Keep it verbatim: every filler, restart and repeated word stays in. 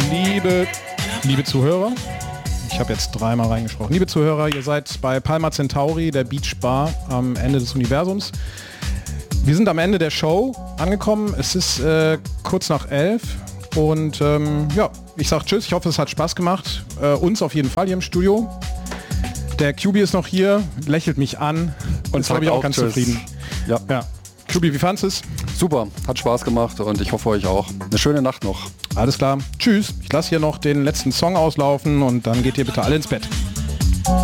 Liebe, liebe Zuhörer, ich habe jetzt dreimal reingesprochen. Liebe Zuhörer, ihr seid bei Palma Centauri, der Beach Bar am Ende des Universums. Wir sind am Ende der Show angekommen. Es ist äh, kurz nach elf und ähm, ja, ich sag tschüss. Ich hoffe, es hat Spaß gemacht. Äh, uns auf jeden Fall hier im Studio. Der Q B ist noch hier, lächelt mich an und jetzt bin ich auch ganz tschüss. Zufrieden. Ja. ja. Q B, wie fandest du es? Super, hat Spaß gemacht und ich hoffe euch auch. Eine schöne Nacht noch. Alles klar. Tschüss. Ich lasse hier noch den letzten Song auslaufen und dann geht ihr bitte alle ins Bett.